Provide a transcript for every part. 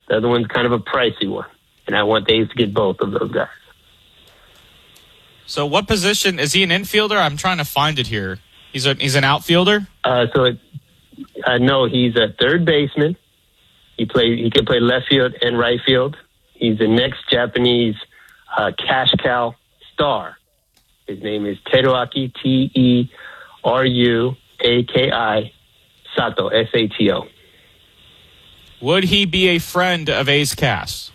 The other one's kind of a pricey one. And I want the A's to get both of those guys. So what position? Is he an infielder? I'm trying to find it here. He's an outfielder? No, he's a third baseman. He can play left field and right field. He's the next Japanese cash cow star. His name is Teruaki, Teruaki Sato, Sato. Would he be a friend of A's Cast?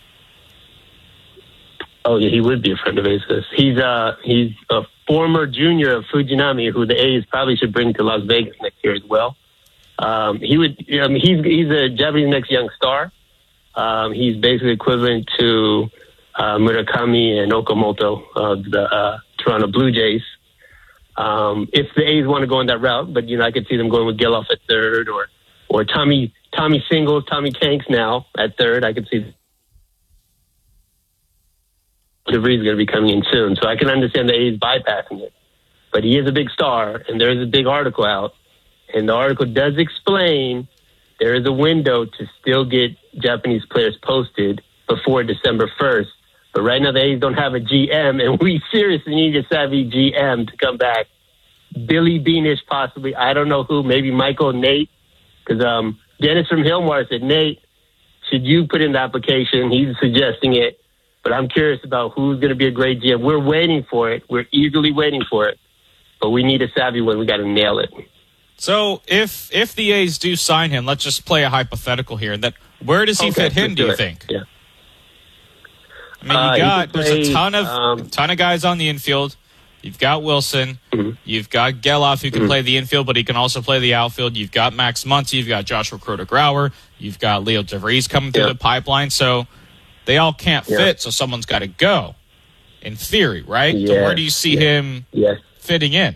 Oh, yeah, he would be a friend of A's Cast. He's a former junior of Fujinami, who the A's probably should bring to Las Vegas next year as well. He's a Japanese next young star. He's basically equivalent to Murakami and Okamoto of the Toronto Blue Jays. If the A's want to go in that route, but I could see them going with Geloff at third, or Tommy Singles, Tommy Tanks now at third. I could see DeVries is going to be coming in soon, so I can understand the A's bypassing it. But he is a big star, and there is a big article out, and the article does explain there is a window to still get Japanese players posted before December 1st. But right now the A's don't have a GM, and we seriously need a savvy GM to come back. Billy Beanish possibly. I don't know who. Maybe Michael, Nate. Because Dennis from Hillmar said, Nate, should you put in the application? He's suggesting it. But I'm curious about who's going to be a great GM. We're waiting for it. We're eagerly waiting for it. But we need a savvy one. We got to nail it. So if the A's do sign him, let's just play a hypothetical here. Where does he fit in, do you think? Yeah. I mean, there's a ton of guys on the infield. You've got Wilson. Mm-hmm. You've got Geloff, who can play the infield, but he can also play the outfield. You've got Max Muncy. You've got Joshua Crota-Grauer. You've got Leo DeVries coming through the pipeline. So they all can't fit, so someone's got to go, in theory, right? Yes. So where do you see him fitting in?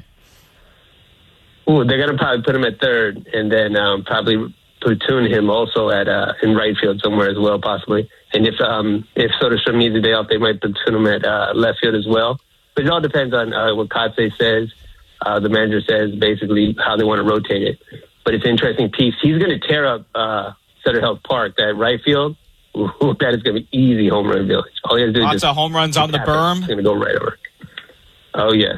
Ooh, they're going to probably put him at third, and then probably platoon him also at in right field somewhere as well, possibly. And if Soderstrom needs a day off, they might platoon him at left field as well. But it all depends on what Kotsay says. The manager says basically how they want to rotate it. But it's an interesting piece. He's going to tear up Sutter Health Park, that right field. Ooh, that is going to be easy home run village. All he has to do lots of home runs on the berm. It's going to go right over. Oh yes.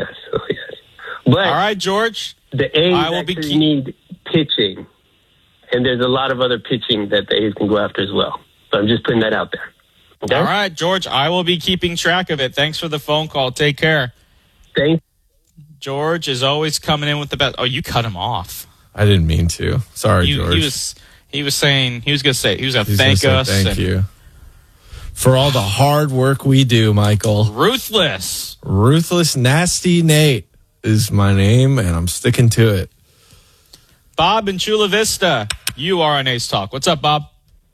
But all right, George. The A's need pitching, and there's a lot of other pitching that the A's can go after as well. So I'm just putting that out there. Okay? All right, George. I will be keeping track of it. Thanks for the phone call. Take care. Thanks. George is always coming in with the best. Oh, you cut him off. I didn't mean to. Sorry, George. He was saying he was going to thank us. Thank you for all the hard work we do, Michael. Ruthless, Nasty Nate is my name, and I'm sticking to it. Bob in Chula Vista, you are on A's Talk. What's up, Bob?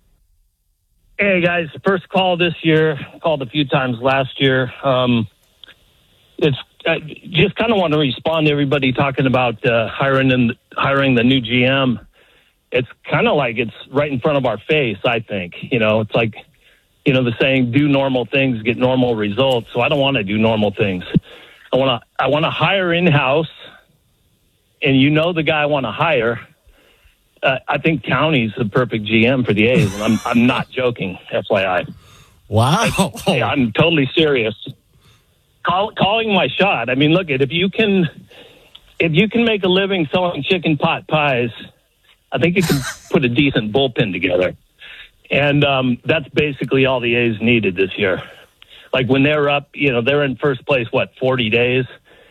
Hey, guys. First call this year. Called a few times last year. It's just kind of want to respond to everybody talking about hiring the new GM. It's kind of like it's right in front of our face, I think. It's like, the saying, do normal things, get normal results. So I don't want to do normal things. I want to hire in-house, and the guy I want to hire. I think County's the perfect GM for the A's, and I'm not joking, FYI. Wow. I'm totally serious. Calling my shot. I mean, look, if you can make a living selling chicken pot pies, I think you can put a decent bullpen together. And that's basically all the A's needed this year. Like when they're up, they're in first place, 40 days?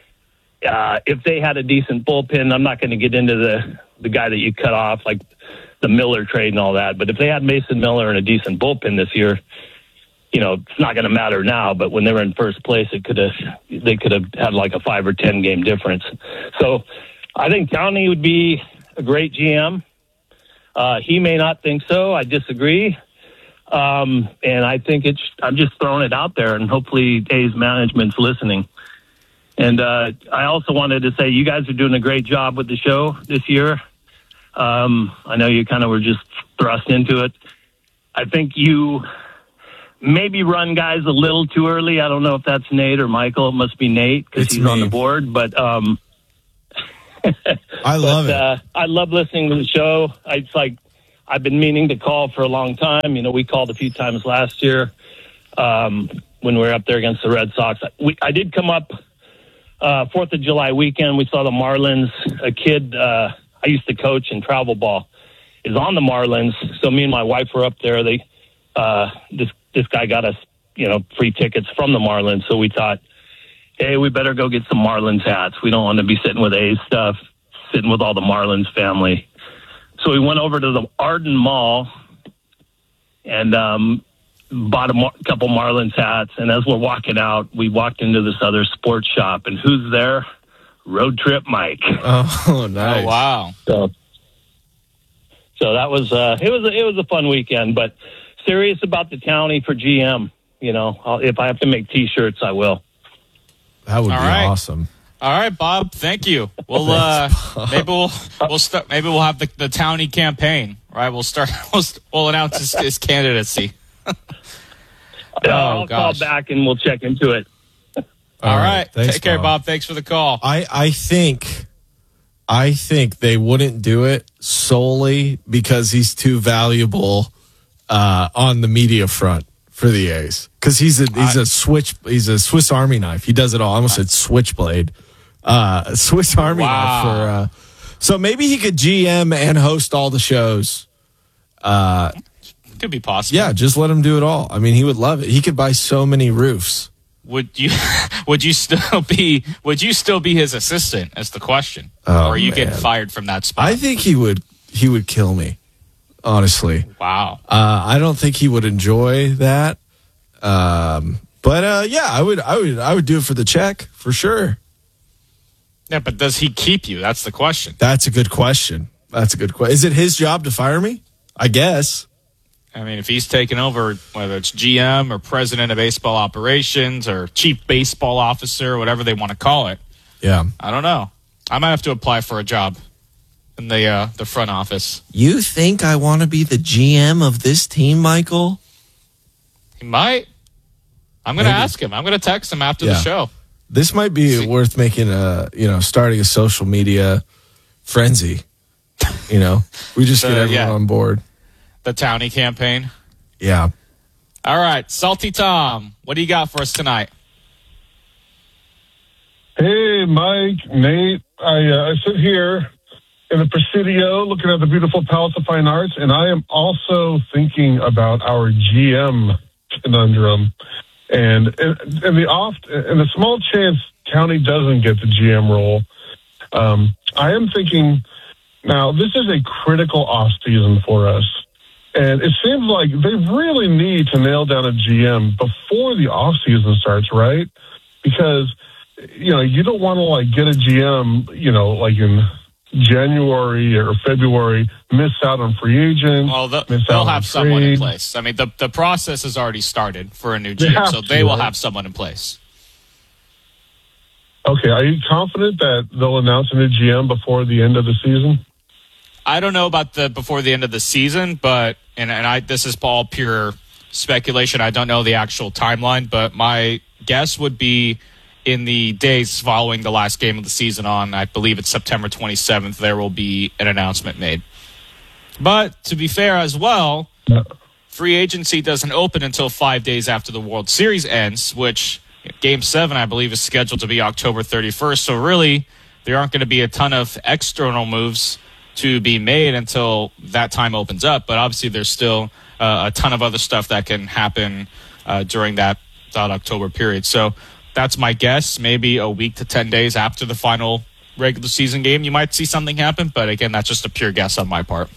If they had a decent bullpen, I'm not going to get into the guy that you cut off, like the Miller trade and all that. But if they had Mason Miller and a decent bullpen this year, it's not going to matter now. But when they were in first place, they could have had like a 5 or 10 game difference. So I think County would be a great GM. He may not think so. I disagree. And I think I'm just throwing it out there, and hopefully A's management's listening. And I also wanted to say you guys are doing a great job with the show this year. I know you kind of were just thrust into it. I think you maybe run guys a little too early. I don't know if that's Nate or Michael. It must be Nate because he's on the board. But I love it. I love listening to the show. It's like I've been meaning to call for a long time. We called a few times last year when we were up there against the Red Sox. I did come up 4th of July weekend. We saw the Marlins. A kid I used to coach in travel ball is on the Marlins. So me and my wife were up there. This guy got us, free tickets from the Marlins. So we thought, hey, we better go get some Marlins hats. We don't want to be sitting with A's stuff, sitting with all the Marlins family. So we went over to the Arden Mall and bought a couple Marlins hats. And as we're walking out, we walked into this other sports shop. And who's there? Road Trip Mike. Oh, nice. Oh, wow. So that was it was a fun weekend. But serious about the townie for GM. If I have to make T-shirts, I will. That would be awesome. All right, Bob. Thank you. We'll maybe we'll start. Maybe we'll have the townie campaign. Right. We'll start. We'll announce his candidacy. I'll call back and we'll check into it. All right. Thanks, Take care, Bob. Thanks for the call. I think they wouldn't do it solely because he's too valuable on the media front for the A's. Because he's a Swiss Army knife. He does it all. I almost said switchblade. Swiss Army knife for. So maybe he could GM and host all the shows. Could be possible. Yeah, just let him do it all. I mean, he would love it. He could buy so many roofs. Would you still be his assistant? Is the question. Or are you getting fired from that spot? I think he would kill me. Honestly. Wow. I don't think he would enjoy that. But yeah, I would do it for the check for sure. Yeah, but does he keep you? That's the question. That's a good question. Is it his job to fire me? I guess. I mean, if he's taken over, whether it's GM or president of baseball operations or chief baseball officer, whatever they want to call it. Yeah. I don't know. I might have to apply for a job in the front office. You think I want to be the GM of this team, Michael? He might. I'm going to ask him. I'm going to text him after the show. This might be worth making starting a social media frenzy. We just get everyone on board. The Townie campaign. Yeah. All right. Salty Tom, what do you got for us tonight? Hey, Mike, Nate. I sit here in the Presidio looking at the beautiful Palace of Fine Arts, and I am also thinking about our GM conundrum. And in the small chance County doesn't get the GM role, I am thinking now this is a critical off season for us. And it seems like they really need to nail down a GM before the off season starts, right? Because, you don't want to get a GM, in January or February, miss out on free agents. Well, they'll have someone in place. I mean, the process has already started for a new GM, so they will have someone in place. Okay, are you confident that they'll announce a new GM before the end of the season? I don't know about before the end of the season, but this is all pure speculation. I don't know the actual timeline, but my guess would be in the days following the last game of the season I believe it's September 27th, there will be an announcement made. But to be fair as well, free agency doesn't open until 5 days after the World Series ends, which Game 7, I believe, is scheduled to be October 31st. So really, there aren't going to be a ton of external moves to be made until that time opens up. But obviously, there's still a ton of other stuff that can happen during that October period. So that's my guess. Maybe a week to 10 days after the final regular season game, you might see something happen. But again, that's just a pure guess on my part.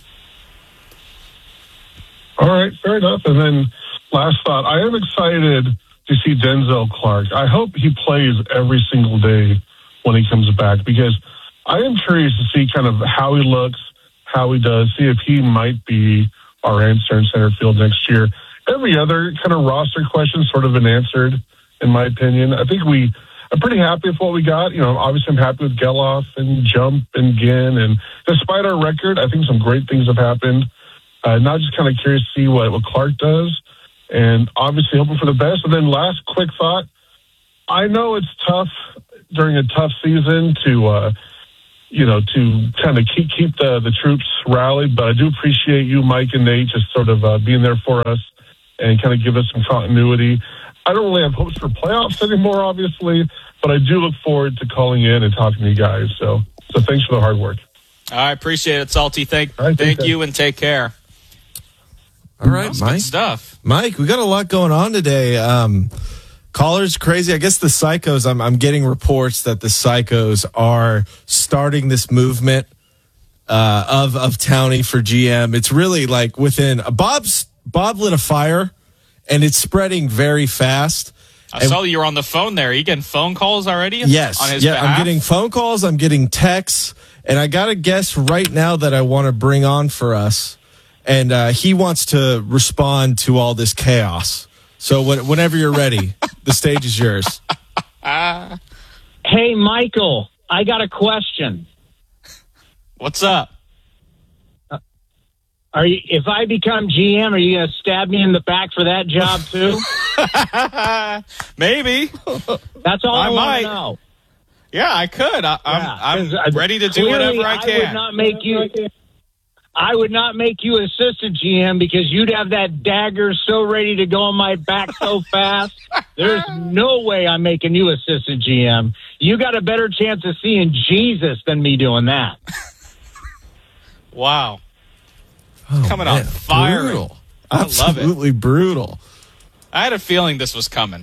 All right, fair enough. And then last thought, I am excited to see Denzel Clark. I hope he plays every single day when he comes back, because I am curious to see kind of how he looks, how he does, see if he might be our answer in center field next year. Every other kind of roster question sort of been answered, in my opinion. I think I'm pretty happy with what we got. Obviously I'm happy with Geloff and Jump and Ginn. And despite our record, I think some great things have happened. Now just kind of curious to see what Clark does. And obviously hoping for the best. And then last quick thought, I know it's tough during a tough season to to kind of keep the troops rallied. But I do appreciate you, Mike and Nate, just sort of being there for us and kind of give us some continuity. I don't really have hopes for playoffs anymore, obviously, but I do look forward to calling in and talking to you guys. So thanks for the hard work. I appreciate it, Salty. Thank you, and take care. All right, That's Mike. good stuff. Mike, we got a lot going on today. Callers crazy. I guess the Psychos, I'm getting reports that the Psychos are starting this movement of Townie for GM. It's really like within Bob lit a fire, and it's spreading very fast. I saw you were on the phone there. Are you getting phone calls already? Yes. On his behalf? I'm getting phone calls. I'm getting texts. And I got a guest right now that I want to bring on for us. And he wants to respond to all this chaos. So whenever you're ready, the stage is yours. Hey, Michael, I got a question. What's up? If I become GM, are you going to stab me in the back for that job too? Maybe. That's all I want might. to know. Yeah, I could. I'm ready to do whatever I can. I would not make you assistant GM because you'd have that dagger so ready to go on my back so fast. There's no way I'm making you assistant GM. You got a better chance of seeing Jesus than me doing that. Wow. Coming man, on fire. Brutal. I love it. Absolutely brutal. I had a feeling this was coming.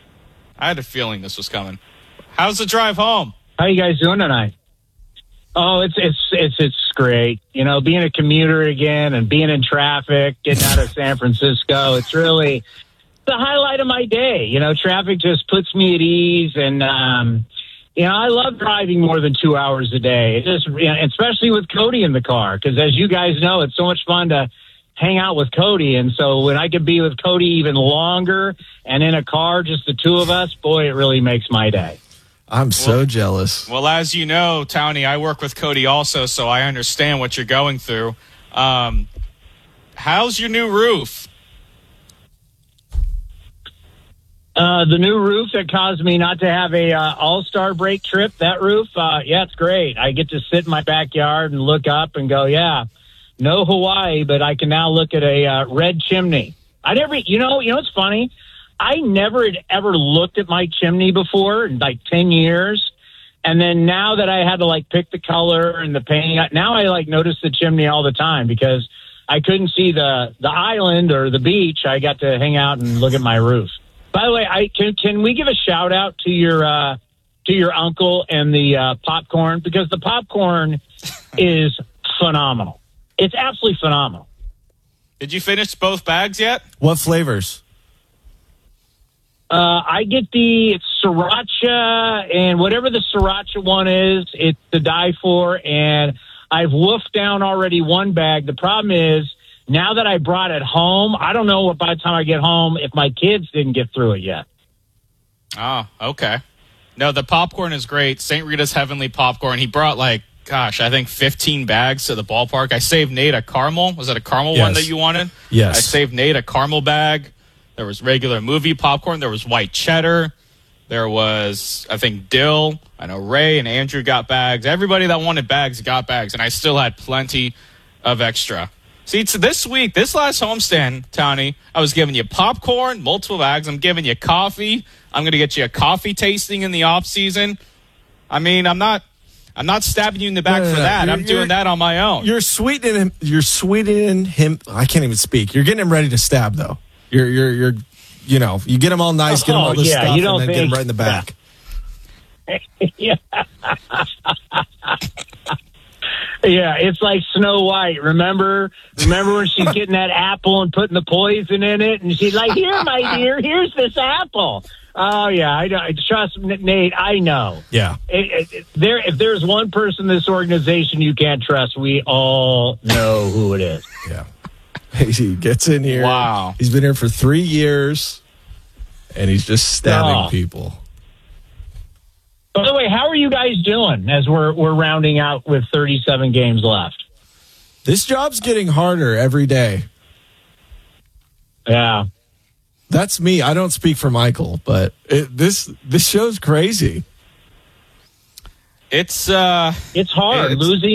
How's the drive home? How you guys doing tonight? Oh, it's great. Being a commuter again and being in traffic, getting out of San Francisco. It's really the highlight of my day. Traffic just puts me at ease, and I love driving more than 2 hours a day. It just, especially with Cody in the car, because as you guys know, it's so much fun to hang out with Cody. And so when I could be with Cody even longer and in a car, just the two of us, boy, it really makes my day. I'm so jealous. Well, as you know, Townie, I work with Cody also, so I understand what you're going through. How's your new roof? The new roof that caused me not to have a all-star break trip, that roof, it's great. I get to sit in my backyard and look up and go, no Hawaii, but I can now look at a red chimney. It's funny. I never had ever looked at my chimney before in like 10 years. And then now that I had to pick the color and the painting, now I notice the chimney all the time because I couldn't see the island or the beach. I got to hang out and look at my roof. By the way, can we give a shout out to your uncle and the popcorn, because the popcorn is phenomenal. It's absolutely phenomenal. Did you finish both bags yet? What flavors? I get the sriracha, and whatever the sriracha one is, it's to die for. And I've wolfed down already one bag. The problem is, now that I brought it home, I don't know by the time I get home if my kids didn't get through it yet. Oh, okay. No, the popcorn is great. St. Rita's Heavenly Popcorn. He brought I think 15 bags to the ballpark. I saved Nate a caramel. Was it a caramel one that you wanted? Yes. I saved Nate a caramel bag. There was regular movie popcorn. There was white cheddar. There was, I think, dill. I know Ray and Andrew got bags. Everybody that wanted bags got bags, and I still had plenty of extra. See, this week, this last homestand, Townie, I was giving you popcorn, multiple bags. I'm giving you coffee. I'm going to get you a coffee tasting in the off season. I mean, I'm not stabbing you in the back for that. I'm doing that on my own. You're sweetening him. I can't even speak. You're getting him ready to stab, though. You get him all nice, get him all this stuff, and then get him right in the back. Yeah. Yeah, it's like Snow White. Remember when she's getting that apple and putting the poison in it, and she's like, "Here, my dear, here's this apple." Oh yeah, I trust Nate. I know. Yeah. If there's one person in this organization you can't trust, we all know who it is. Yeah. He gets in here. Wow. He's been here for 3 years, and he's just stabbing people. By the way, how are you guys doing as we're rounding out with 37 games left? This job's getting harder every day. Yeah. That's me. I don't speak for Michael, but this show's crazy. It's hard.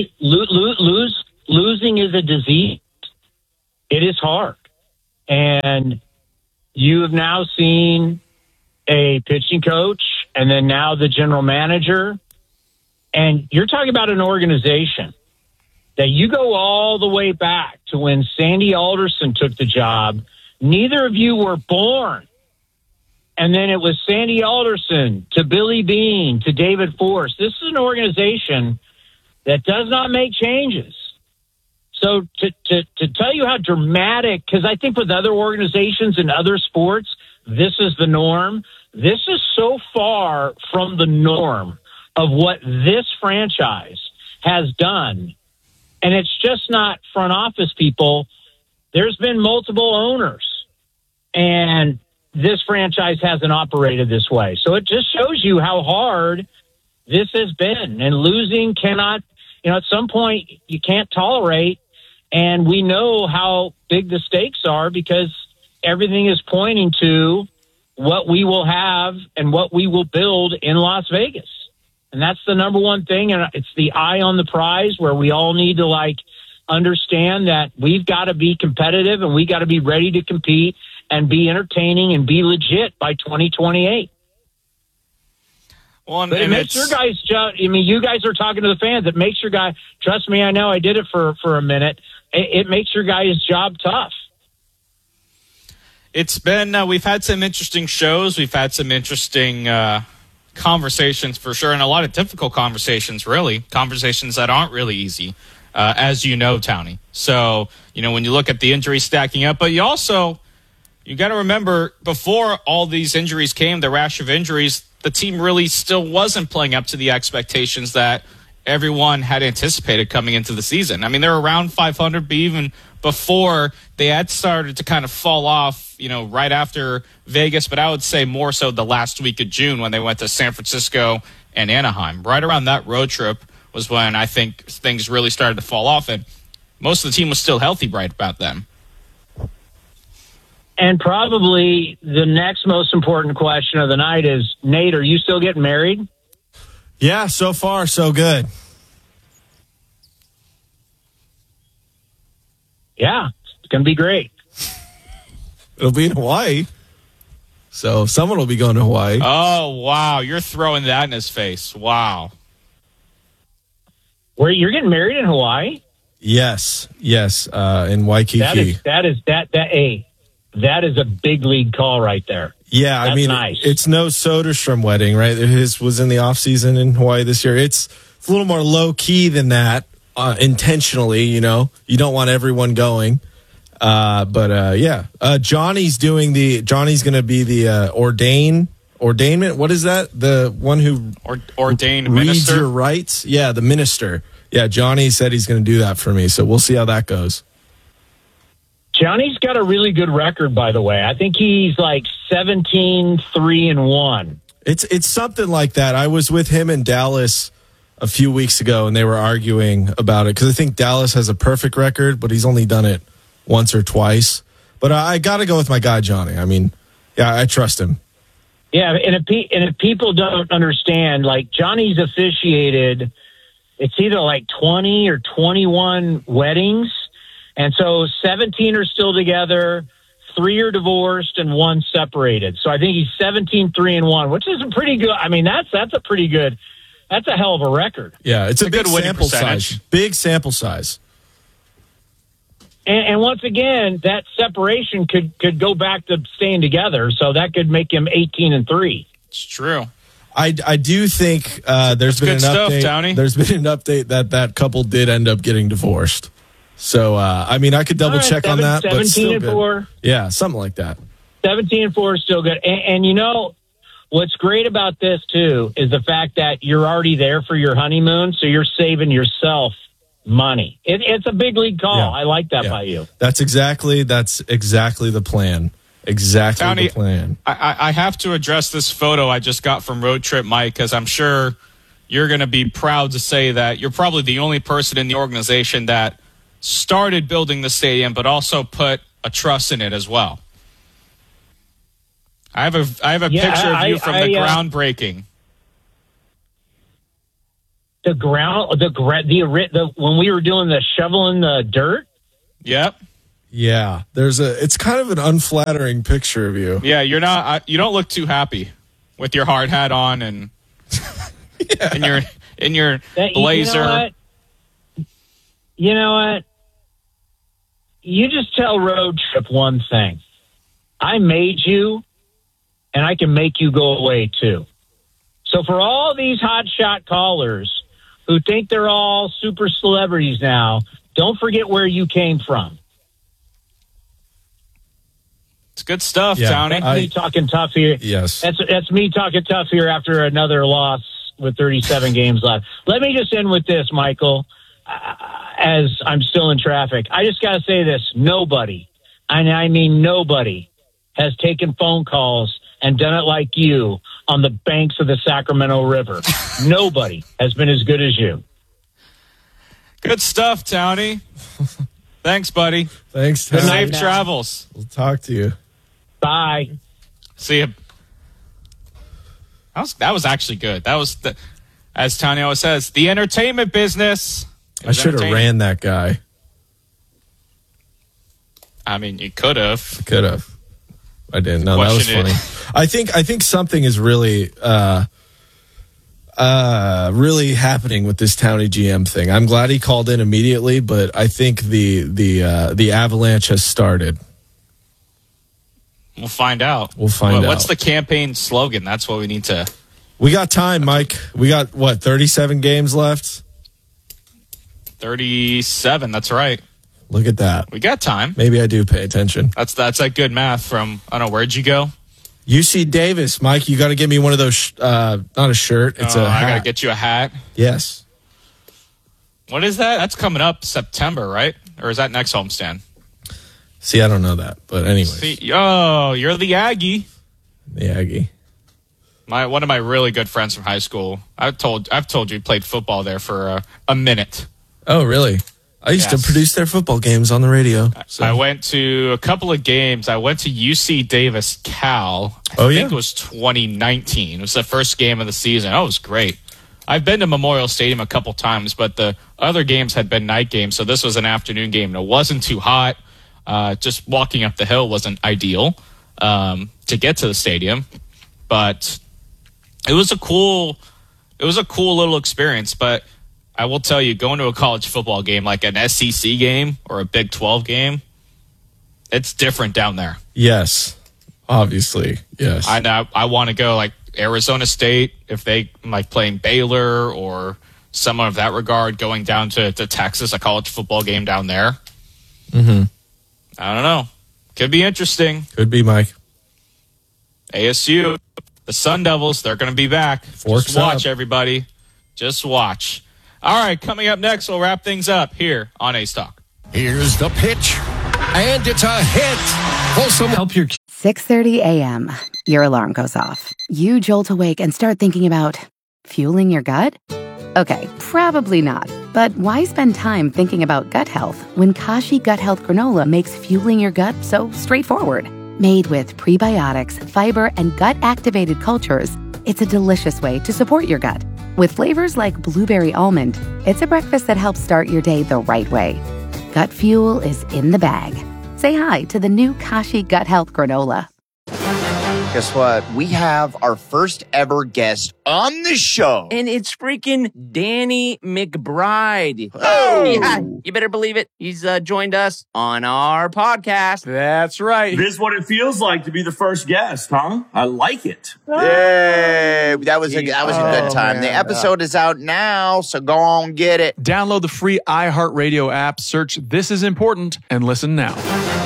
Losing is a disease. It is hard. And you have now seen a pitching coach and then now the general manager. And you're talking about an organization that you go all the way back to when Sandy Alderson took the job. Neither of you were born. And then it was Sandy Alderson to Billy Beane to David Force. This is an organization that does not make changes. So to tell you how dramatic, because I think with other organizations and other sports, this is the norm. This is so far from the norm of what this franchise has done. And it's just not front office people. There's been multiple owners. And this franchise hasn't operated this way. So it just shows you how hard this has been. And losing cannot, at some point you can't tolerate. And we know how big the stakes are because everything is pointing to what we will have and what we will build in Las Vegas. And that's the number one thing. And it's the eye on the prize where we all need to understand that we've got to be competitive and we got to be ready to compete and be entertaining and be legit by 2028. Well, but it makes your guys' job. You guys are talking to the fans. It makes your guy. Trust me, I know. I did it for a minute. It makes your guys' job tough. It's been. We've had some interesting shows. We've had some interesting conversations for sure, and a lot of difficult conversations. Really, conversations that aren't really easy, as you know, Townie. So when you look at the injuries stacking up, but you got to remember before all these injuries came, the rash of injuries, the team really still wasn't playing up to the expectations that everyone had anticipated coming into the season. I mean, they're around 500, but even before they had started to kind of fall off, right after Vegas, but I would say more so the last week of June when they went to San Francisco and Anaheim. Right around that road trip was when I think things really started to fall off, and most of the team was still healthy right about then. And probably the next most important question of the night is, Nate, are you still getting married? Yeah, so far, so good. Yeah, it's going to be great. It'll be in Hawaii. So someone will be going to Hawaii. Oh, wow. You're throwing that in his face. Wow. Where you're getting married in Hawaii? Yes, in Waikiki. That is a big league call right there. Yeah, That's nice. It's no Soderstrom wedding, right? His was in the off season in Hawaii this year. It's a little more low key than that, intentionally. You don't want everyone going, but Johnny's going to be the ordainment. What is that? The one who ordained reads minister? Your rights. Yeah, the minister. Yeah, Johnny said he's going to do that for me. So we'll see how that goes. Johnny's got a really good record, by the way. I think he's 17-3-1. It's something like that. I was with him in Dallas a few weeks ago, and they were arguing about it because I think Dallas has a perfect record, but he's only done it once or twice. But I got to go with my guy, Johnny. I mean, yeah, I trust him. Yeah, and if people don't understand, Johnny's officiated, it's either 20 or 21 weddings. And so 17 are still together, 3 are divorced, and 1 separated. So I think he's 17-3-1, which is a pretty good. I mean, that's a pretty good. That's a hell of a record. Yeah, it's a big sample size. Big sample size. And once again, that separation could go back to staying together. So that could make him 18-3. It's true. I do think there's been an update. Townie. There's been an update that couple did end up getting divorced. So, I could double check on that. 17-4. Yeah, something like that. 17-4 is still good. And what's great about this, too, is the fact that you're already there for your honeymoon, so you're saving yourself money. It's a big league call. Yeah. I like that by you. That's exactly the plan. Exactly Townie, the plan. I have to address this photo I just got from Road Trip Mike, because I'm sure you're going to be proud to say that you're probably the only person in the organization that started building the stadium, but also put a trust in it as well. I have a picture of you from the groundbreaking. the ground, when we were doing the shoveling the dirt. Yep. Yeah, it's kind of an unflattering picture of you. Yeah, you don't look too happy with your hard hat on and in your blazer. You know what? You just tell Road Trip one thing. I made you, and I can make you go away too. So for all these hotshot callers who think they're all super celebrities now, don't forget where you came from. It's good stuff, yeah, Townie. That's me talking tough here. Yes. That's me talking tough here after another loss with 37 games left. Let me just end with this, Michael, as I'm still in traffic. I just got to say this. Nobody, and I mean nobody, has taken phone calls and done it like you on the banks of the Sacramento River. Nobody has been as good as you. Good stuff, Townie. Thanks, buddy. Thanks, Townie. Safe travels. We'll talk to you. Bye. See you. That was actually good. That was, as Townie always says, the entertainment business. I should have ran that guy. I mean, you could have. Could have. I didn't. No, that was funny. I think something is really really happening with this Townie GM thing. I'm glad he called in immediately, but I think the avalanche has started. We'll find out. What's the campaign slogan? That's what we need to. We got time, Mike. We got 37 games left? 37. That's right. Look at that. We got time. Maybe I do pay attention. That's that good math from, I don't know, where'd you go? UC Davis. Mike, you got to get me one of those, not a shirt. It's a hat. I got to get you a hat. Yes. What is that? That's coming up September, right? Or is that next homestand? See, I don't know that. But anyway. You're the Aggie. The Aggie. One of my really good friends from high school. I've told you, played football there for a minute. Oh, really? I used to produce their football games on the radio. So. I went to a couple of games. I went to UC Davis Cal. I think it was 2019. It was the first game of the season. Oh, it was great. I've been to Memorial Stadium a couple times, but the other games had been night games, so this was an afternoon game. And it wasn't too hot. Just walking up the hill wasn't ideal to get to the stadium, but it was a cool little experience. But I will tell you, going to a college football game, like an SEC game or a Big 12 game, it's different down there. Yes, obviously, yes. I want to go like Arizona State if they like playing Baylor or someone of that regard, going down to Texas, a college football game down there. Mm-hmm. I don't know. Could be interesting. Could be, Mike. ASU, the Sun Devils, they're going to be back. Just watch, everybody. Just watch. All right, coming up next, we'll wrap things up here on Ace Talk. Here's the pitch, and it's a hit. Folsom, help your 6:30 a.m. Your alarm goes off. You jolt awake and start thinking about fueling your gut? Okay, probably not. But why spend time thinking about gut health when Kashi Gut Health Granola makes fueling your gut so straightforward? Made with prebiotics, fiber, and gut-activated cultures, it's a delicious way to support your gut. With flavors like blueberry almond, it's a breakfast that helps start your day the right way. Gut fuel is in the bag. Say hi to the new Kashi Gut Health Granola. Guess what? We have our first ever guest on the show. And it's freaking Danny McBride. Oh! Yeah, you better believe it. He's joined us on our podcast. That's right. This is what it feels like to be the first guest, huh? I like it. Yay! That was a good time. Man. The episode is out now, so go on get it. Download the free iHeartRadio app, search This Is Important, and listen now.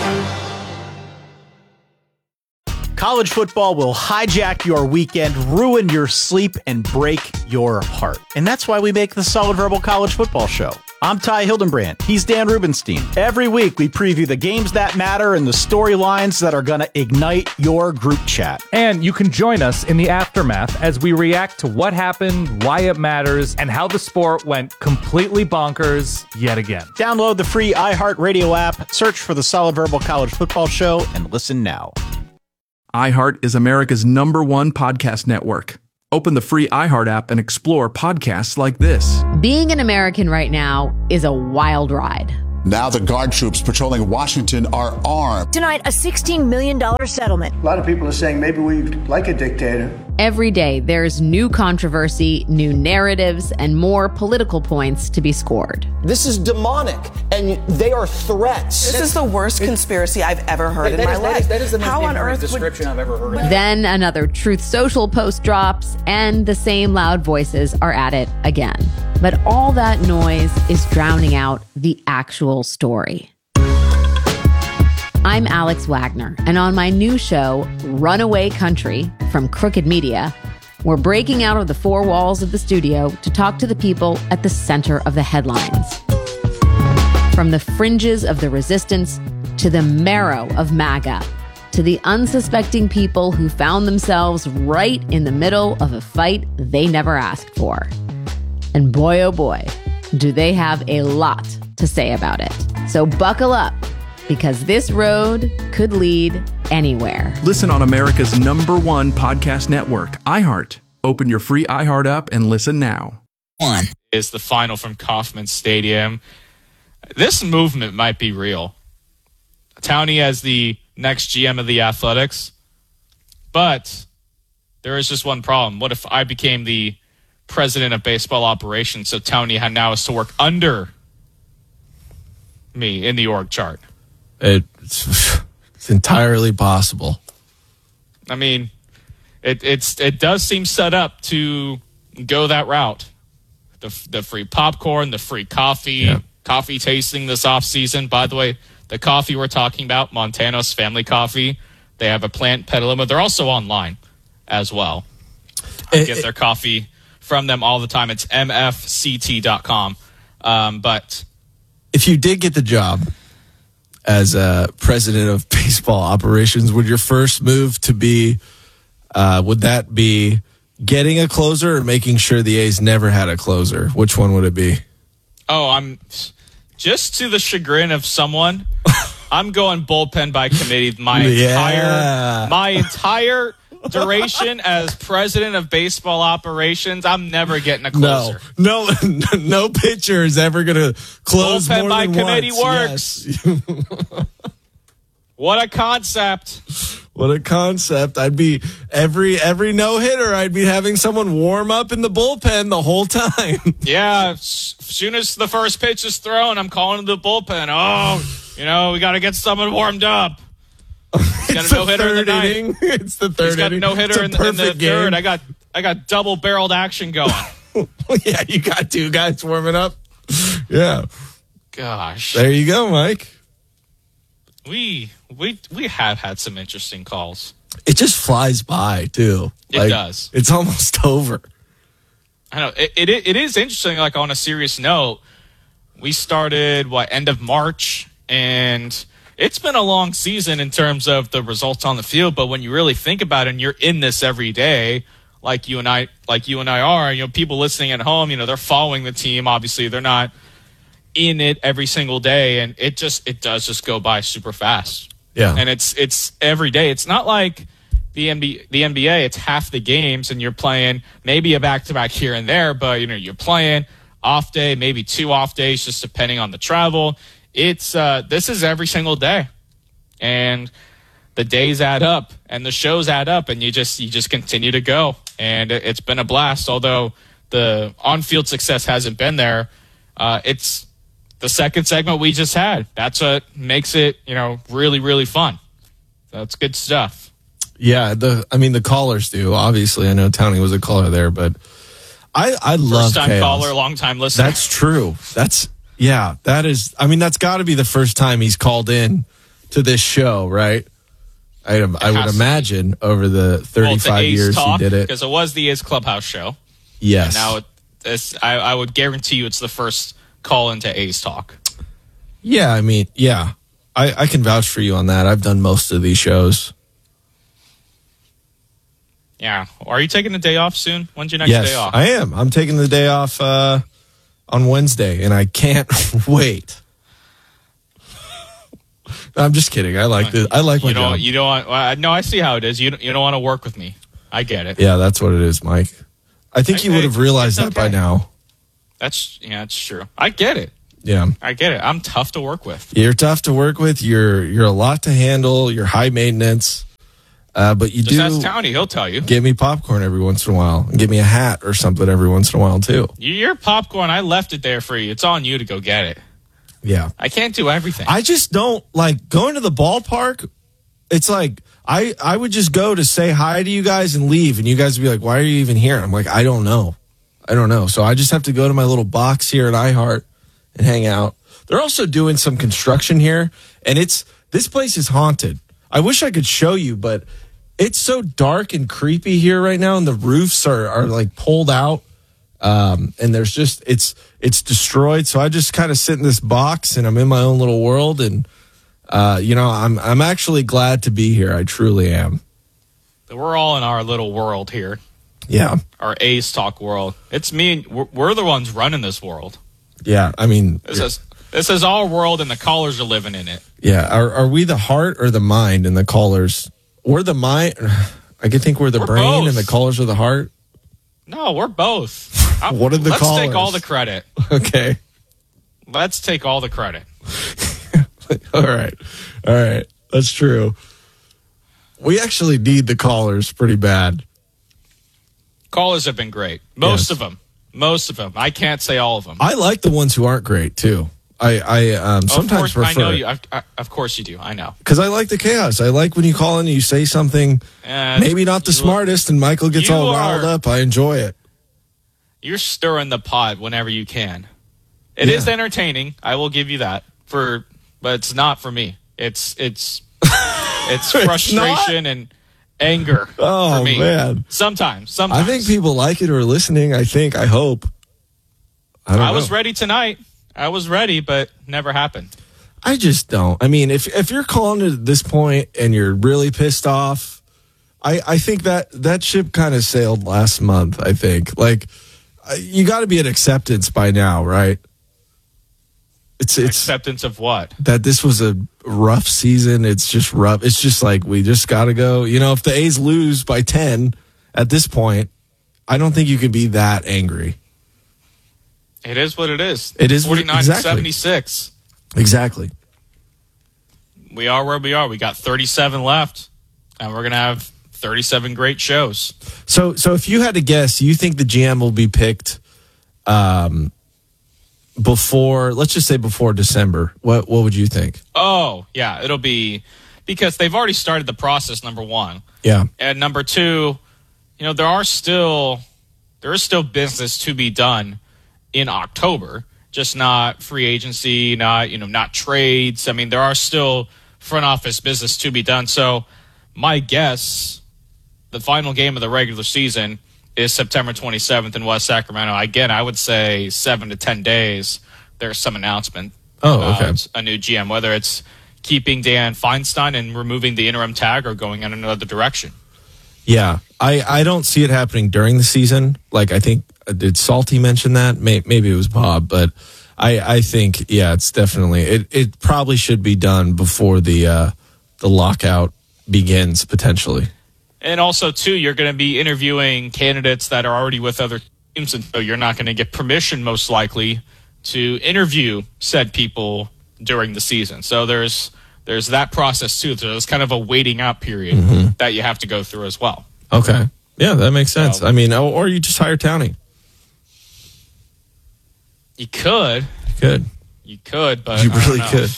College football will hijack your weekend, ruin your sleep, and break your heart. And that's why we make the Solid Verbal College Football Show. I'm Ty Hildenbrand. He's Dan Rubenstein. Every week, we preview the games that matter and the storylines that are going to ignite your group chat. And you can join us in the aftermath as we react to what happened, why it matters, and how the sport went completely bonkers yet again. Download the free iHeartRadio app, search for the Solid Verbal College Football Show, and listen now. iHeart is America's #1 podcast network. Open the free iHeart app and explore podcasts like this. Being an American right now is a wild ride. Now the guard troops patrolling Washington are armed. Tonight, a $16 million settlement. A lot of people are saying maybe we like a dictator. Every day, there's new controversy, new narratives, and more political points to be scored. This is demonic, and they are threats. This is the worst conspiracy I've ever heard in my life. That is the most How on earth description I've ever heard. Then another Truth Social post drops, and the same loud voices are at it again. But all that noise is drowning out the actual story. I'm Alex Wagner, and on my new show, Runaway Country, from Crooked Media, we're breaking out of the four walls of the studio to talk to the people at the center of the headlines. From the fringes of the resistance to the marrow of MAGA, to the unsuspecting people who found themselves right in the middle of a fight they never asked for. And boy, oh boy, do they have a lot to say about it. So buckle up, because this road could lead anywhere. Listen on America's #1 podcast network, iHeart. Open your free iHeart app and listen now. Is the final from Kauffman Stadium. This movement might be real. Townie as the next GM of the Athletics. But there is just one problem. What if I became the president of baseball operations, so Townie now has to work under me in the org chart? It's entirely possible. I mean, it does seem set up to go that route. The free popcorn, the free coffee, coffee tasting this off season. By the way, the coffee we're talking about, Montanos Family Coffee, they have a plant Petaluma. They're also online as well. I get their coffee from them all the time. It's mfct.com. But if you did get the job as president of baseball operations, would your first move to be, would that be getting a closer or making sure the A's never had a closer? Which one would it be? Oh, I'm just to the chagrin of someone. I'm going bullpen by committee. My entire duration as president of baseball operations, I'm never getting a closer. No pitcher is ever going to close bullpen more by than committee once. works. Yes. What a concept. What a concept. I'd be every no-hitter, I'd be having someone warm up in the bullpen the whole time. Yeah, as soon as the first pitch is thrown, I'm calling the bullpen. Oh, we got to get someone warmed up. He's got a no-hitter in the ninth. It's the third inning. He's got a no-hitter in the third. I got double-barreled action going. Yeah, you got two guys warming up. Yeah. Gosh. There you go, Mike. We have had some interesting calls. It just flies by, too. It does. It's almost over. I know. It is interesting, like, on a serious note. We started, end of March, and it's been a long season in terms of the results on the field, but when you really think about it and you're in this every day, like you and I are, people listening at home, they're following the team. Obviously, they're not in it every single day, and it does just go by super fast. Yeah. And it's every day. It's not like the NBA, it's half the games and you're playing maybe a back-to-back here and there, but you're playing off day, maybe 2 off days, just depending on the travel. It's this is every single day, and the days add up and the shows add up, and you just continue to go, and it's been a blast. Although the on-field success hasn't been there, it's the second segment we just had. That's what makes it really, really fun. That's good stuff. Yeah, the callers do. Obviously, I know Townie was a caller there, but I love first-time chaos. caller, long-time listener. That's true. That is. That's got to be the first time he's called in to this show, right? I would imagine over the 35 years he did it, because it was the A's Clubhouse show. Yes. And now I would guarantee you it's the first call into A's Talk. Yeah, I can vouch for you on that. I've done most of these shows. Yeah. Are you taking a day off soon? When's your next day off? I am. I'm taking the day off on Wednesday, and I can't wait. I'm just kidding. I like my job. You don't want. No, I see how it is. You don't want to work with me. I get it. Yeah, that's what it is, Mike. I think you would have realized that by now. That's true. I get it. Yeah. I get it. I'm tough to work with. You're tough to work with. You're a lot to handle. You're high maintenance. But you Just do ask Townie, he'll tell you. Give me popcorn every once in a while. And give me a hat or something every once in a while, too. Your popcorn, I left it there for you. It's on you to go get it. Yeah. I can't do everything. I just don't like going to the ballpark. It's like I would just go to say hi to you guys and leave. And you guys would be like, why are you even here? I'm like, I don't know. So I just have to go to my little box here at iHeart and hang out. They're also doing some construction here. And this place is haunted. I wish I could show you, but it's so dark and creepy here right now. And the roofs are like pulled out. And there's just, it's destroyed. So I just kind of sit in this box and I'm in my own little world. And, I'm actually glad to be here. I truly am. We're all in our little world here. Yeah. Our A's Talk world. It's me. And we're the ones running this world. Yeah. I mean, this is our world and the callers are living in it. Yeah. Are we the heart or the mind and the callers? We're the mind. I could think we're the brain both. and the callers are the heart. No, we're both. What are the Let's callers? take all the credit. Okay. Let's take all the credit. All right. That's true. We actually need the callers pretty bad. Callers have been great. Most of them. I can't say all of them. I like the ones who aren't great too. I sometimes prefer. I know you. Of course you do. I know. Because I like the chaos. I like when you call in and you say something maybe not the smartest and Michael gets all riled up. I enjoy it. You're stirring the pot whenever you can. It is entertaining. I will give you that. But it's not for me. It's frustration and anger for me. Man. Sometimes. I think people like it or are listening. I hope. I was ready tonight. I was ready, but never happened. I just don't. I mean, if you're calling it at this point and you're really pissed off, I think that ship kind of sailed last month, I think. Like, you got to be at acceptance by now, right? It's acceptance of what? That this was a rough season. It's just rough. It's just like we just got to go. If the A's lose by 10 at this point, I don't think you can be that angry. It is what it is. It is 49-76. Exactly. We are where we are. We got 37 left, and we're going to have 37 great shows. So if you had to guess, you think the GM will be picked before, let's just say before December. What would you think? Oh, yeah, it'll be because they've already started the process, number one. Yeah. And number two, there is still business to be done in October, just not free agency, not trades. I mean, there are still front office business to be done. So my guess, the final game of the regular season is September 27th in West Sacramento. Again, I would say 7 to 10 days. There's some announcement about a new GM, whether it's keeping Dan Feinstein and removing the interim tag or going in another direction. Yeah, I don't see it happening during the season. Like, I think, did Salty mention that? Maybe it was Bob, but I think, it's definitely, it probably should be done before the lockout begins, potentially. And also, too, you're going to be interviewing candidates that are already with other teams, and so you're not going to get permission, most likely, to interview said people during the season. So there's that process, too. There's kind of a waiting out period that you have to go through as well. Okay. Yeah, that makes sense. I mean, or you just hire Townie. You could. You could, but you really could.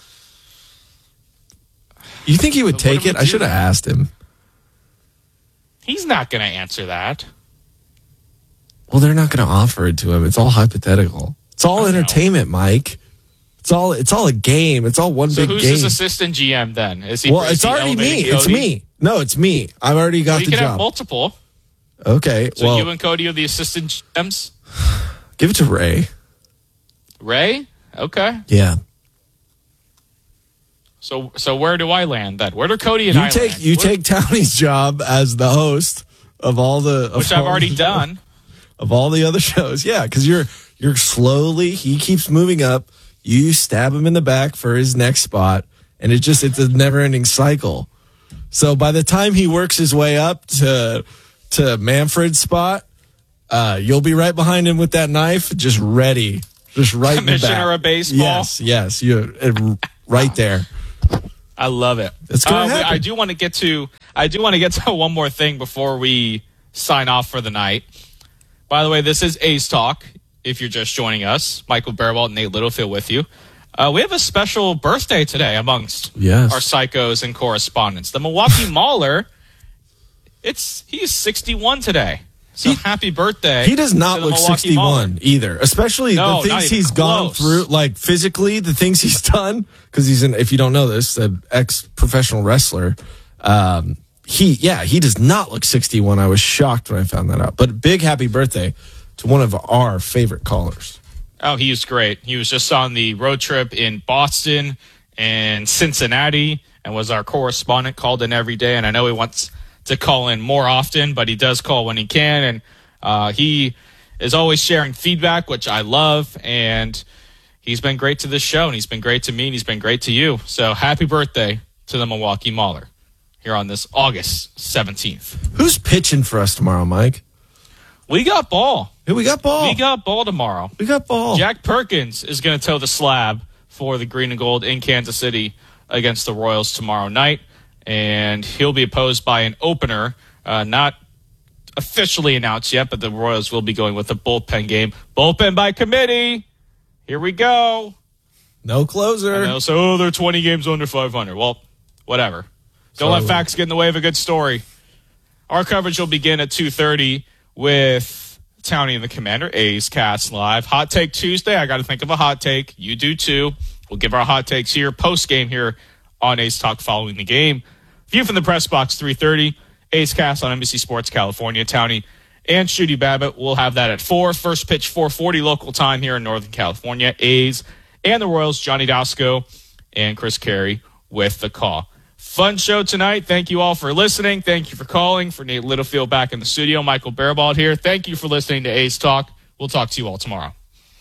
You think he would take it? I should have asked him. He's not going to answer that. Well, they're not going to offer it to him. It's all hypothetical. It's all entertainment, Mike. It's all a game. It's all one big game. So who's his assistant GM then? Is he? Well, it's already me. It's me. No, it's me. I've already got the job. You can have multiple. Okay. So you and Cody are the assistant GMs? Give it to Ray. Ray? Okay. Yeah. So where do I land then? Where do Cody and I land? You take Townie's job as the host of all the... Which I've already done. Of all the other shows. Yeah, because you're slowly... He keeps moving up. You stab him in the back for his next spot. And it's a never-ending cycle. So by the time he works his way up to to Manfred's spot, you'll be right behind him with that knife, just ready. Just right in the back. Commissioner of baseball? Yes. You right there. I love it. It's going to happen. I do want to get to one more thing before we sign off for the night. By the way, this is A's Talk. If you're just joining us, Michael Bearwalt, Nate Littlefield with you. We have a special birthday today amongst our psychos and correspondents. The Milwaukee Mauler, he's 61 today. So happy birthday. He does not look 61 Mauler. either, especially the things he's gone through, like physically, the things he's done. Because if you don't know this, an ex-professional wrestler. He does not look 61. I was shocked when I found that out. But big happy birthday to one of our favorite callers. Oh, he was great. He was just on the road trip in Boston and Cincinnati and was our correspondent, called in every day. And I know he wants to call in more often, but he does call when he can. And he is always sharing feedback, which I love. And he's been great to this show, and he's been great to me, and he's been great to you. So happy birthday to the Milwaukee Mauler here on this August 17th. Who's pitching for us tomorrow, Mike? We got Ball. Hey, we got Ball. We got Ball tomorrow. We got Ball. Jack Perkins is going to toe the slab for the Green and Gold in Kansas City against the Royals tomorrow night. And he'll be opposed by an opener, not officially announced yet, but the Royals will be going with a bullpen game. Bullpen by committee. Here we go. No closer. I know, so they're 20 games under 500. Well, whatever. Don't let facts get in the way of a good story. Our coverage will begin at 2:30 with Townie and the Commander, A's Cast Live. Hot Take Tuesday. I got to think of a hot take. You do too. We'll give our hot takes here, post-game here on A's Talk following the game. View from the press box, 3:30. A's Cast on NBC Sports California. Townie and Shooty Babbitt will have that at 4. First pitch, 4:40 local time here in Northern California. A's and the Royals, Johnny Dasco and Chris Carey with the call. Fun show tonight. Thank you all for listening. Thank you for calling. For Nate Littlefield back in the studio, Michael Bearwalt here. Thank you for listening to A's Talk. We'll talk to you all tomorrow.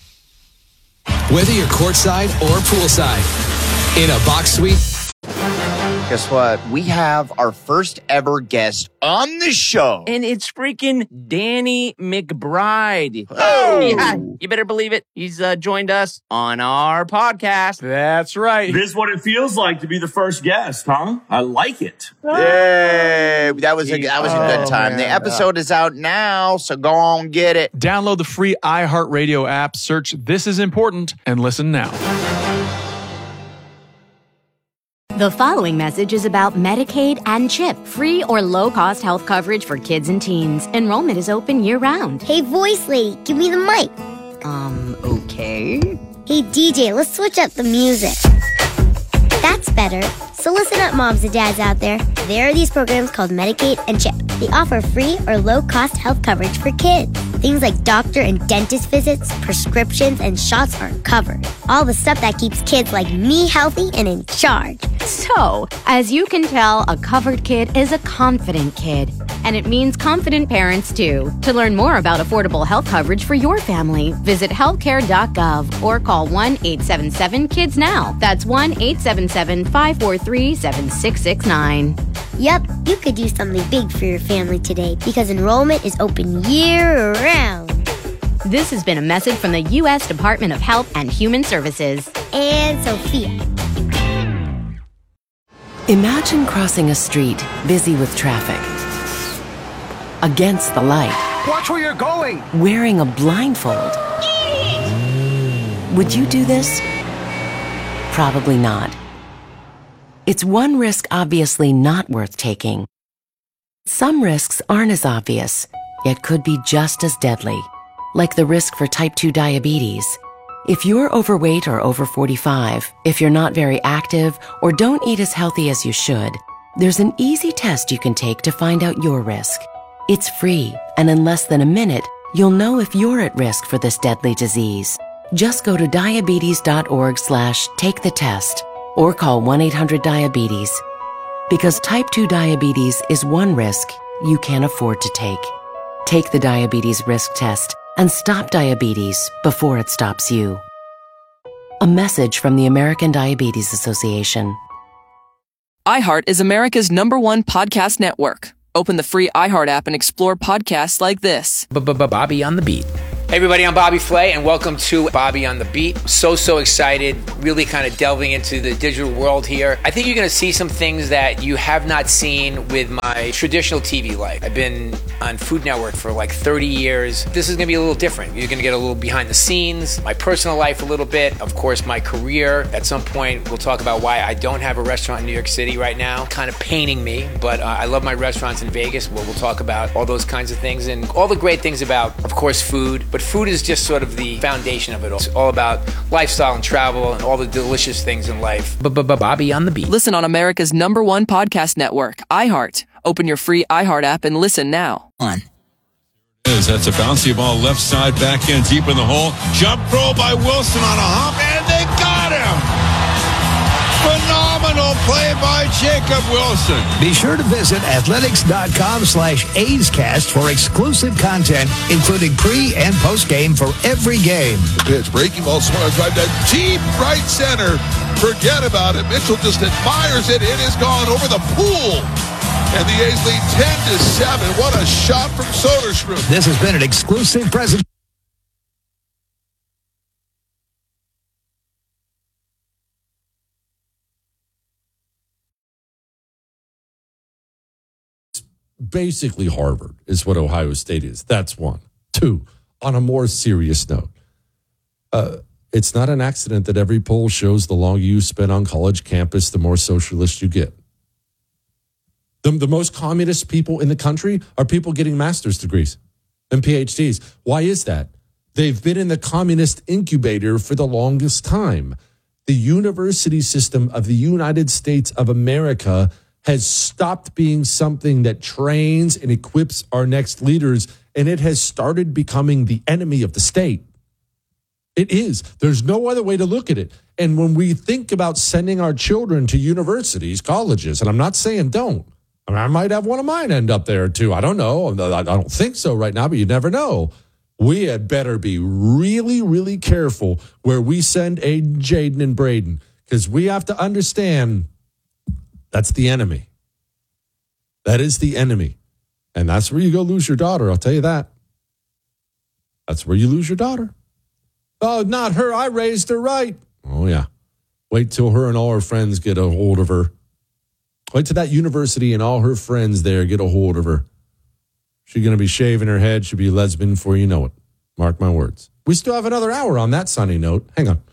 Whether you're courtside or poolside, in a box suite. Guess what? We have our first ever guest on the show. And it's freaking Danny McBride. Oh! Yeah, you better believe it. He's joined us on our podcast. That's right. This is what it feels like to be the first guest, huh? I like it. Yay! That was a good time. Man. The episode is out now, so go on get it. Download the free iHeartRadio app, search This Is Important, and listen now. The following message is about Medicaid and CHIP, free or low-cost health coverage for kids and teens. Enrollment is open year-round. Hey, voice lady, give me the mic. Okay. Hey, DJ, let's switch up the music. That's better. So listen up, moms and dads out there. There are these programs called Medicaid and CHIP. They offer free or low-cost health coverage for kids. Things like doctor and dentist visits, prescriptions, and shots are covered. All the stuff that keeps kids like me healthy and in charge. So, as you can tell, a covered kid is a confident kid. And it means confident parents, too. To learn more about affordable health coverage for your family, visit healthcare.gov or call 1-877-KIDS-NOW. That's 1-877-543-7669. Yep, you could do something big for your family today because enrollment is open year-round. This has been a message from the U.S. Department of Health and Human Services. And Sophia. Imagine crossing a street busy with traffic. Against the light. Watch where you're going! Wearing a blindfold. Would you do this? Probably not. It's one risk obviously not worth taking. Some risks aren't as obvious, yet could be just as deadly, like the risk for type 2 diabetes. If you're overweight or over 45, if you're not very active, or don't eat as healthy as you should, there's an easy test you can take to find out your risk. It's free, and in less than a minute, you'll know if you're at risk for this deadly disease. Just go to diabetes.org/take-the-test or call 1-800-DIABETES. Because type 2 diabetes is one risk you can't afford to take. Take the diabetes risk test and stop diabetes before it stops you. A message from the American Diabetes Association. iHeart is America's #1 podcast network. Open the free iHeart app and explore podcasts like this. Bobby on the Beat. Hey everybody, I'm Bobby Flay, and welcome to Bobby on the Beat. So excited, really kind of delving into the digital world here. I think you're going to see some things that you have not seen with my traditional TV life. I've been on Food Network for like 30 years. This is going to be a little different. You're going to get a little behind the scenes, my personal life a little bit, of course my career. At some point, we'll talk about why I don't have a restaurant in New York City right now. Kind of paining me, but I love my restaurants in Vegas. We'll talk about all those kinds of things and all the great things about, of course, food. But food is just sort of the foundation of it all. It's all about lifestyle and travel and all the delicious things in life. Bobby on the Beat. Listen on America's #1 podcast network, iHeart. Open your free iHeart app and listen now. That's a bouncy ball left side, back in deep in the hole. Jump throw by Wilson on a hop, and they got him! Phenomenal play by Jacob Wilson. Be sure to visit athletics.com/A'sCast for exclusive content, including pre- and post-game for every game. The pitch, breaking ball, smart drive to deep right center. Forget about it. Mitchell just admires it. It is gone over the pool. And the A's lead 10-7. What a shot from Soderstrom. This has been an exclusive presentation. Basically Harvard is what Ohio State is. That's one. Two, on a more serious note, it's not an accident that every poll shows the longer you spend on college campus, the more socialist you get. The most communist people in the country are people getting master's degrees and PhDs. Why is that? They've been in the communist incubator for the longest time. The university system of the United States of America has stopped being something that trains and equips our next leaders, and it has started becoming the enemy of the state. It is. There's no other way to look at it. And when we think about sending our children to universities, colleges, and I'm not saying don't. I mean, I might have one of mine end up there too. I don't know. I don't think so right now, but you never know. We had better be really, really careful where we send Aiden, Jaden, and Braden, because we have to understand that's the enemy. That is the enemy. And that's where you go lose your daughter. I'll tell you that. That's where you lose your daughter. Oh, not her. I raised her right. Oh, yeah. Wait till her and all her friends get a hold of her. Wait till that university and all her friends there get a hold of her. She's going to be shaving her head. She'll be a lesbian before you know it. Mark my words. We still have another hour on that sunny note. Hang on.